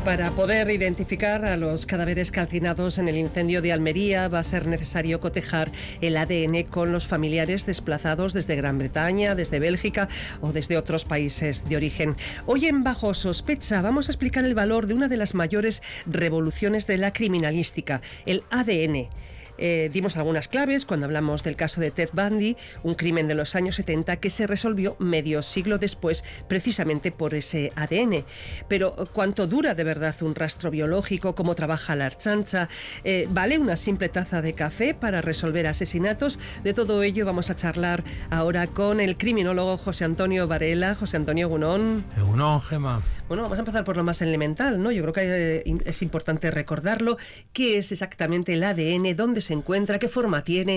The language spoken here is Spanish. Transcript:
Para poder identificar a los cadáveres calcinados en el incendio de Almería va a ser necesario cotejar el ADN con los familiares desplazados desde Gran Bretaña, desde Bélgica o desde otros países de origen. Hoy en Bajo Sospecha vamos a explicar el valor de una de las mayores revoluciones de la criminalística, el ADN. Dimos algunas claves cuando hablamos del caso de Ted Bundy, un crimen de los años 70 que se resolvió medio siglo después precisamente por ese ADN. Pero ¿cuánto dura de verdad un rastro biológico? ¿Cómo trabaja la Archancha? ¿Vale una simple taza de café para resolver asesinatos? De todo ello vamos a charlar ahora con el criminólogo José Antonio Varela. José Antonio, egunon. Egunon, Gema. Bueno, vamos a empezar por lo más elemental, ¿no? Yo creo que es importante recordarlo. ¿Qué es exactamente el ADN? ¿Dónde se encuentra? ¿Qué forma tiene?